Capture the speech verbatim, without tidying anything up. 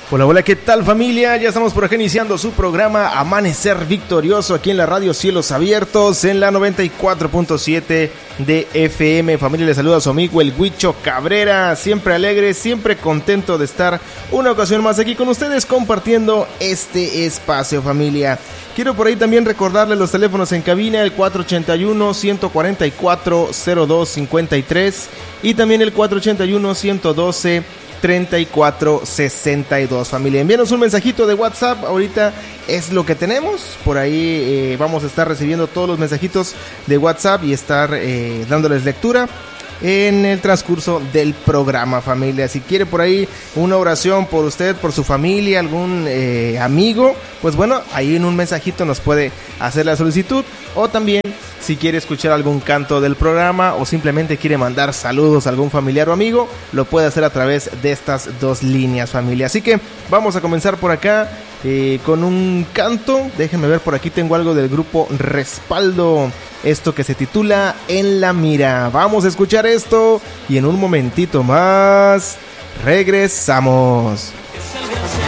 Hola, hola, ¿qué tal familia? Ya estamos por acá iniciando su programa Amanecer Victorioso aquí en la radio Cielos Abiertos en la noventa y cuatro punto siete de F M. Familia, les saluda a su amigo el Huicho Cabrera, siempre alegre, siempre contento de estar una ocasión más aquí con ustedes compartiendo este espacio, familia. Quiero por ahí también recordarle los teléfonos en cabina, el cuatro ochenta y uno, ciento cuarenta y cuatro, cero dos cincuenta y tres y también el cuatro ochenta y uno, ciento doce, treinta y cuatro sesenta y dos. Familia, envíanos un mensajito de WhatsApp, ahorita es lo que tenemos, por ahí eh, vamos a estar recibiendo todos los mensajitos de WhatsApp y estar eh, dándoles lectura en el transcurso del programa, familia. Si quiere por ahí una oración por usted, por su familia, algún eh, amigo, pues bueno, ahí en un mensajito nos puede hacer la solicitud, o también si quiere escuchar algún canto del programa o simplemente quiere mandar saludos a algún familiar o amigo, lo puede hacer a través de estas dos líneas, familia. Así que vamos a comenzar por acá eh, con un canto. Déjenme ver, por aquí tengo algo del grupo Respaldo, esto que se titula En la Mira. Vamos a escuchar esto y en un momentito más regresamos.